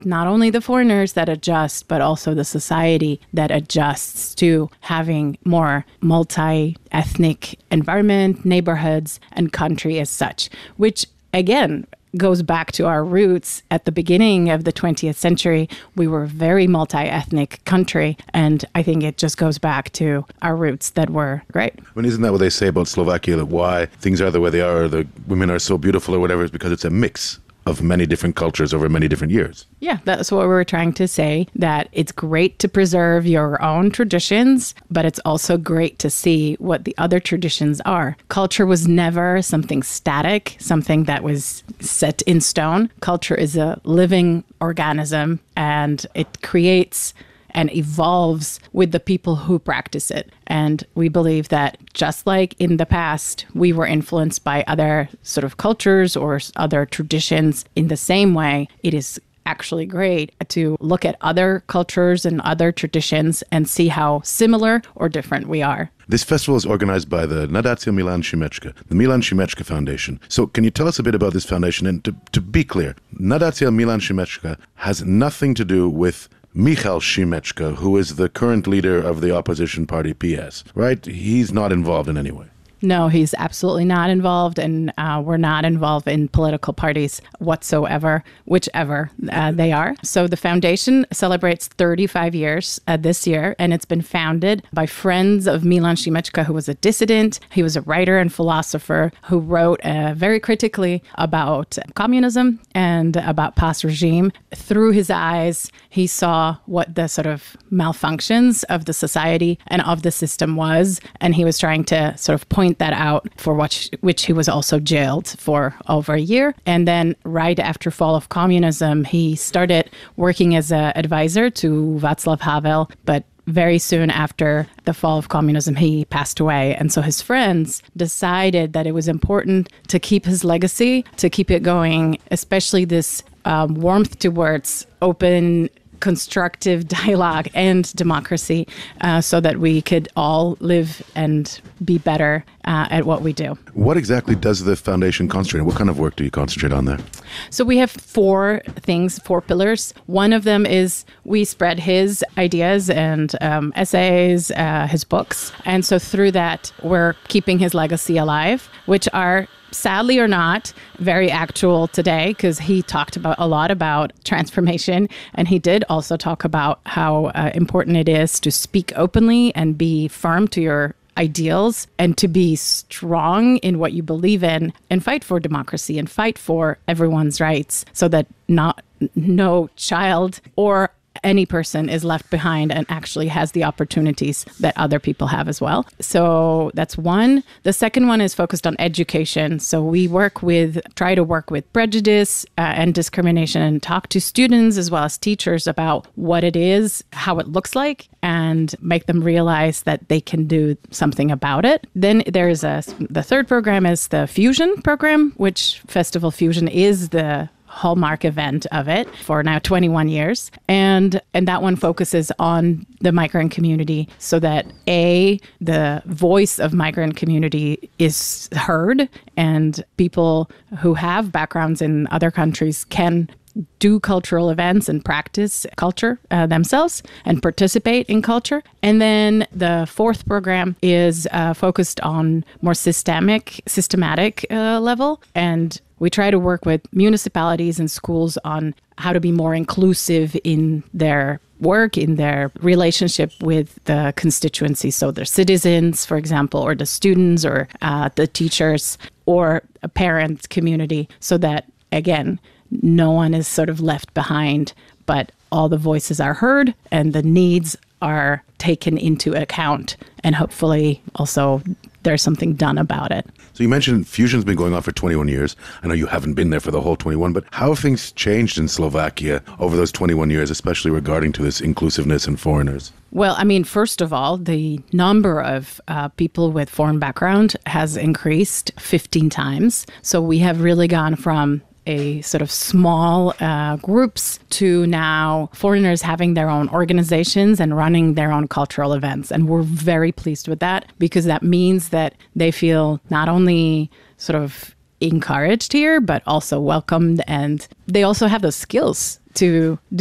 not only the foreigners that adjust, but also the society that adjusts to having more multi-ethnic environment, neighborhoods, and country as such, which again goes back to our roots. At the beginning of the 20th century, we were a very multi-ethnic country. And I think it just goes back to our roots that were great. I mean, isn't that what they say about Slovakia, that why things are the way they are, or the women are so beautiful or whatever, is because it's a mix of many different cultures over many different years? Yeah, that's what we're trying to say, that it's great to preserve your own traditions, but it's also great to see what the other traditions are. Culture was never something static, something that was set in stone. Culture is a living organism, and it creates and evolves with the people who practice it. And we believe that just like in the past, we were influenced by other sort of cultures or other traditions in the same way, it is actually great to look at other cultures and other traditions and see how similar or different we are. This festival is organized by the Nadacja Milan Šimečka, the Milan Šimečka Foundation. So can you tell us a bit about this foundation? And to be clear, Nadacja Milan Šimečka has nothing to do with Michal Šimečka, who is the current leader of the opposition party PS, right? He's not involved in any way. No, he's absolutely not involved, and we're not involved in political parties whatsoever, whichever they are. So the foundation celebrates 35 years this year, and it's been founded by friends of Milan Šimečka, who was a dissident. He was a writer and philosopher who wrote very critically about communism and about past regime. Through his eyes, he saw what the sort of malfunctions of the society and of the system was, and he was trying to sort of point that out, for which he was also jailed for over a year. And then right after fall of communism, he started working as an advisor to Václav Havel, but very soon after the fall of communism, he passed away. And so his friends decided that it was important to keep his legacy, to keep it going, especially this warmth towards open, constructive dialogue and democracy, so that we could all live and be better at what we do. What exactly does the foundation concentrate on? What kind of work do you concentrate on there? So we have four pillars. One of them is we spread his ideas and essays, his books. And so through that, we're keeping his legacy alive, which are, sadly or not, very actual today, because he talked a lot about transformation, and he did also talk about how important it is to speak openly and be firm to your ideals and to be strong in what you believe in and fight for democracy and fight for everyone's rights, so that no child or any person is left behind and actually has the opportunities that other people have as well. So that's one. The second one is focused on education. So we try to work with prejudice and discrimination, and talk to students as well as teachers about what it is, how it looks like, and make them realize that they can do something about it. Then there's the third program is the Fusion program, which Festival Fusion is the hallmark event of it for now 21 years. And that one focuses on the migrant community, so that the voice of migrant community is heard, and people who have backgrounds in other countries can do cultural events and practice culture themselves and participate in culture. And then the fourth program is focused on more systematic level, and we try to work with municipalities and schools on how to be more inclusive in their work, in their relationship with the constituency. So their citizens, for example, or the students, or the teachers, or a parent community, so that, again, no one is sort of left behind, but all the voices are heard and the needs are taken into account, and hopefully also there's something done about it. So you mentioned Fusion's been going on for 21 years. I know you haven't been there for the whole 21, but how have things changed in Slovakia over those 21 years, especially regarding to this inclusiveness and foreigners? Well, I mean, first of all, the number of people with foreign background has increased 15 times. So we have really gone from a sort of small groups to now foreigners having their own organizations and running their own cultural events. And we're very pleased with that, because that means that they feel not only sort of encouraged here, but also welcomed. And they also have the skills to